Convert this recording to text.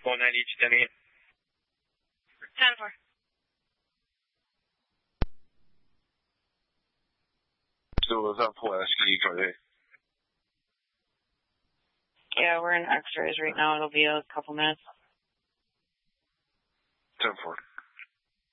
190 to 10-4. So was up west, Decoy. Yeah, we're in X-rays right now. It'll be a couple minutes. 10-4.